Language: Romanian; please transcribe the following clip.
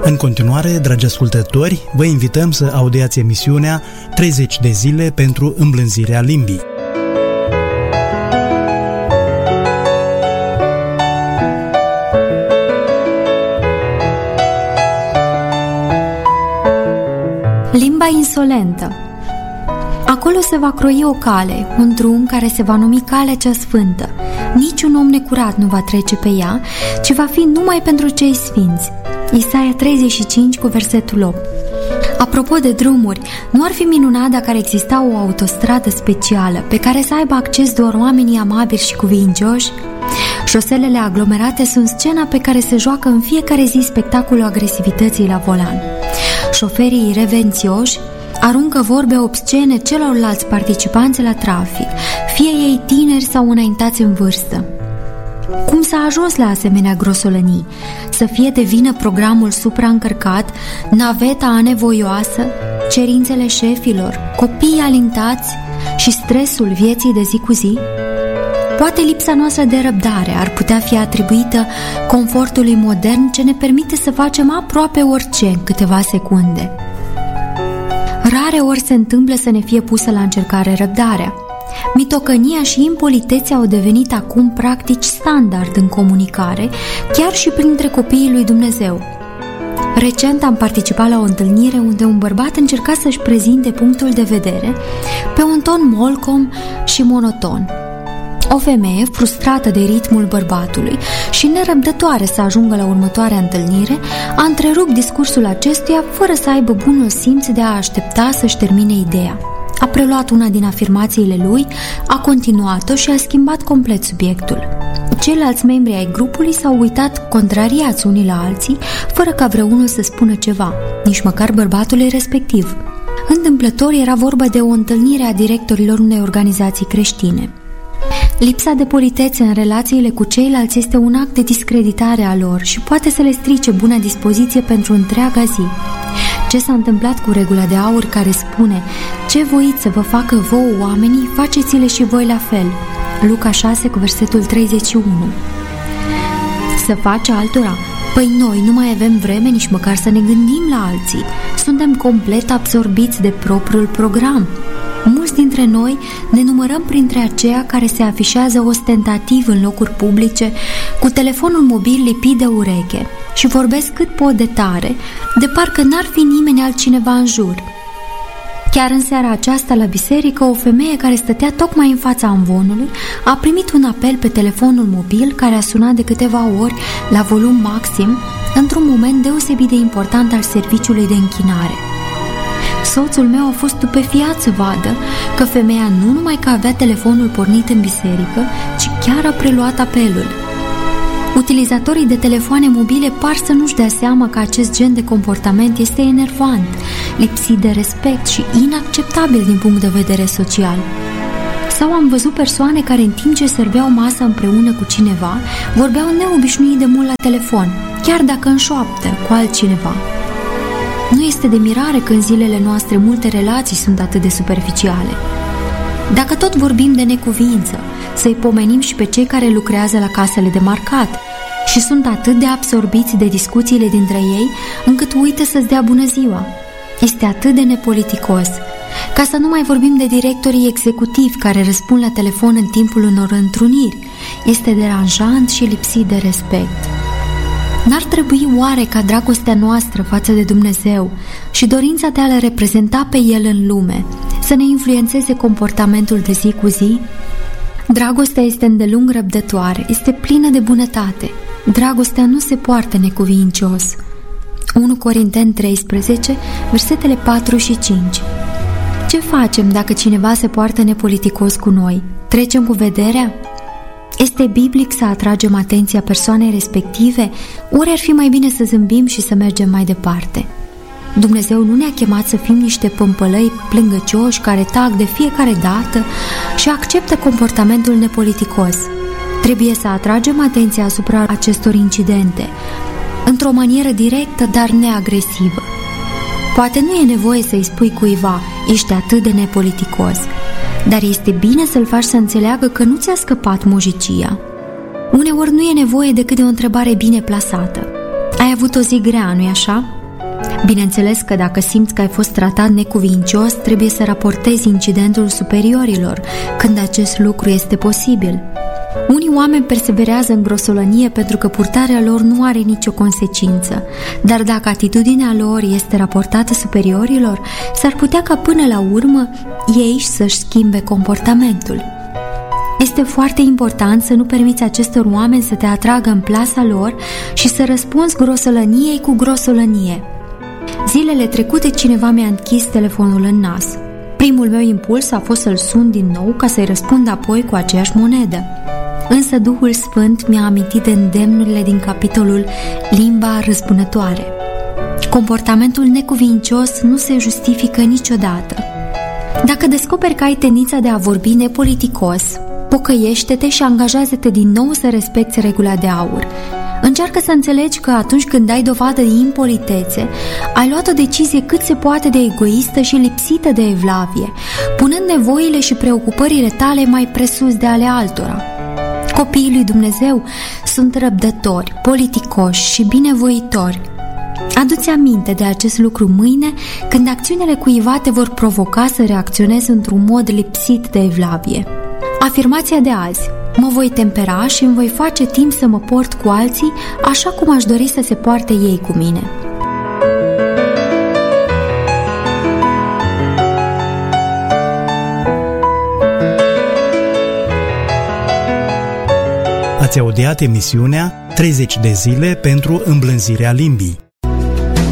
În continuare, dragi ascultători, vă invităm să audiați emisiunea 30 de zile pentru îmblânzirea limbii. Limba insolentă. Acolo se va croi o cale, un drum care se va numi Calea cea Sfântă. Niciun om necurat nu va trece pe ea, ci va fi numai pentru cei sfinți. Isaia 35 cu versetul 8. Apropo de drumuri, nu ar fi minunat dacă ar exista o autostradă specială pe care să aibă acces doar oamenii amabili și cuvincioși? Șoselele aglomerate sunt scena pe care se joacă în fiecare zi spectacolul agresivității la volan. Șoferii irevențioși aruncă vorbe obscene celorlalți participanți la trafic, fie ei tineri sau înaintați în vârstă. Cum s-a ajuns la asemenea grosolănii? Să fie de vină programul supraîncărcat, naveta anevoioasă, cerințele șefilor, copiii alintați și stresul vieții de zi cu zi? Poate lipsa noastră de răbdare ar putea fi atribuită confortului modern ce ne permite să facem aproape orice în câteva secunde. Rare ori se întâmplă să ne fie pusă la încercare răbdarea. Mitocănia și impolitețea au devenit acum practici standard în comunicare, chiar și printre copiii lui Dumnezeu. Recent am participat la o întâlnire unde un bărbat încerca să-și prezinte punctul de vedere pe un ton molcom și monoton. O femeie, frustrată de ritmul bărbatului și nerăbdătoare să ajungă la următoarea întâlnire, a întrerupt discursul acestuia fără să aibă bunul simț de a aștepta să-și termine ideea. A preluat una din afirmațiile lui, a continuat-o și a schimbat complet subiectul. Ceilalți membri ai grupului s-au uitat contrariați unii la alții, fără ca vreunul să spună ceva, nici măcar bărbatului respectiv. Întâmplător era vorba de o întâlnire a directorilor unei organizații creștine. Lipsa de politețe în relațiile cu ceilalți este un act de discreditare a lor și poate să le strice buna dispoziție pentru întreaga zi. Ce s-a întâmplat cu regula de aur care spune: ce voiți să vă facă vouă oamenii, faceți-le și voi la fel. Luca 6 cu versetul 31. Să faci altora? Păi noi nu mai avem vreme nici măcar să ne gândim la alții. Suntem complet absorbiți de propriul program. Mulți dintre noi ne numărăm printre aceia care se afișează ostentativ în locuri publice, cu telefonul mobil lipit de ureche și vorbesc cât pot de tare, de parcă n-ar fi nimeni altcineva în jur. Chiar în seara aceasta la biserică, o femeie care stătea tocmai în fața amvonului a primit un apel pe telefonul mobil care a sunat de câteva ori la volum maxim, într-un moment deosebit de important al serviciului de închinare. Soțul meu a fost stupefiat să vadă că femeia nu numai că avea telefonul pornit în biserică, ci chiar a preluat apelul. Utilizatorii de telefoane mobile par să nu-și dea seama că acest gen de comportament este enervant, lipsit de respect și inacceptabil din punct de vedere social. Sau am văzut persoane care în timp ce serveau masa împreună cu cineva, vorbeau neobișnuit de mult la telefon, chiar dacă în șoaptă cu altcineva. Nu este de mirare că în zilele noastre multe relații sunt atât de superficiale. Dacă tot vorbim de necuvință, să-i pomenim și pe cei care lucrează la casele de marcat și sunt atât de absorbiți de discuțiile dintre ei, încât uită să-ți dea bună ziua. Este atât de nepoliticos. Ca să nu mai vorbim de directorii executivi care răspund la telefon în timpul unor întruniri. Este deranjant și lipsit de respect. N-ar trebui oare ca dragostea noastră față de Dumnezeu și dorința de a-L reprezenta pe El în lume să ne influențeze comportamentul de zi cu zi? Dragostea este îndelung răbdătoare, este plină de bunătate. Dragostea nu se poartă necuvincios. 1 Corinteni 13, versetele 4 și 5. Ce facem dacă cineva se poartă nepoliticos cu noi? Trecem cu vederea? Este biblic să atragem atenția persoanei respective, ori ar fi mai bine să zâmbim și să mergem mai departe? Dumnezeu nu ne-a chemat să fim niște pămpălăi plângăcioși care tac de fiecare dată și acceptă comportamentul nepoliticos. Trebuie să atragem atenția asupra acestor incidente, într-o manieră directă, dar neagresivă. Poate nu e nevoie să-i spui cuiva: ești atât de nepoliticos, dar este bine să-l faci să înțeleagă că nu ți-a scăpat mojicia. Uneori nu e nevoie decât de o întrebare bine plasată: ai avut o zi grea, nu-i așa? Bineînțeles că dacă simți că ai fost tratat necuvincios, trebuie să raportezi incidentul superiorilor, când acest lucru este posibil. Unii oameni perseverează în grosolănie pentru că purtarea lor nu are nicio consecință, dar dacă atitudinea lor este raportată superiorilor, s-ar putea ca până la urmă ei să-și schimbe comportamentul. Este foarte important să nu permiți acestor oameni să te atragă în plasa lor și să răspunzi grosolăniei cu grosolănie. Zilele trecute cineva mi-a închis telefonul în nas. Primul meu impuls a fost să-l sun din nou ca să-i răspund apoi cu aceeași monedă. Însă Duhul Sfânt mi-a amintit de îndemnurile din capitolul Limba răzbunătoare. Comportamentul necuvincios nu se justifică niciodată. Dacă descoperi că ai tendința de a vorbi nepoliticos, pocăiește-te și angajează-te din nou să respecti regula de aur. Încearcă să înțelegi că atunci când dai dovadă de impolitețe, ai luat o decizie cât se poate de egoistă și lipsită de evlavie, punând nevoile și preocupările tale mai presus de ale altora. Copiii lui Dumnezeu sunt răbdători, politicoși și binevoitori. Adu-ți aminte de acest lucru mâine, când acțiunile cuiva te vor provoca să reacționezi într-un mod lipsit de evlavie. Afirmația de azi: mă voi tempera și îmi voi face timp să mă port cu alții așa cum aș dori să se poarte ei cu mine. Ați audiat emisiunea 30 de zile pentru îmblânzirea limbii.